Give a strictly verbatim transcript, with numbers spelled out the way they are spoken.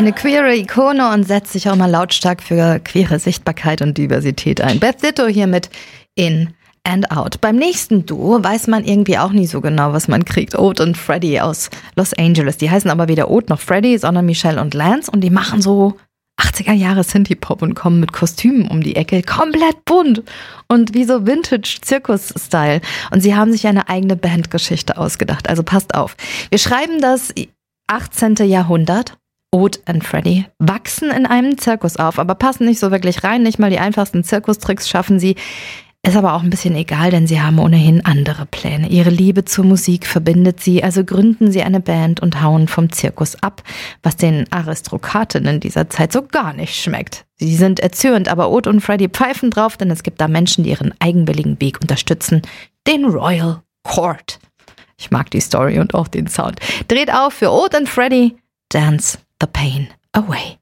eine queere Ikone und setzt sich auch mal lautstark für queere Sichtbarkeit und Diversität ein. Beth Ditto hier mit In and Out. Beim nächsten Duo weiß man irgendwie auch nie so genau, was man kriegt. Oat und Freddie aus Los Angeles. Die heißen aber weder Oat noch Freddie, sondern Michelle und Lance und die machen so achtziger Jahre Synthie-Pop und kommen mit Kostümen um die Ecke, komplett bunt und wie so Vintage-Zirkus-Style. Und sie haben sich eine eigene Bandgeschichte ausgedacht, also passt auf. Wir schreiben das achtzehnte Jahrhundert. Oat und Freddie wachsen in einem Zirkus auf, aber passen nicht so wirklich rein, nicht mal die einfachsten Zirkustricks schaffen sie. Ist aber auch ein bisschen egal, denn sie haben ohnehin andere Pläne. Ihre Liebe zur Musik verbindet sie, also gründen sie eine Band und hauen vom Zirkus ab, was den Aristokratinnen dieser Zeit so gar nicht schmeckt. Sie sind erzürnt, aber Oat und Freddie pfeifen drauf, denn es gibt da Menschen, die ihren eigenwilligen Weg unterstützen. Den Royal Court. Ich mag die Story und auch den Sound. Dreht auf für Oat und Freddie. Dance the pain away.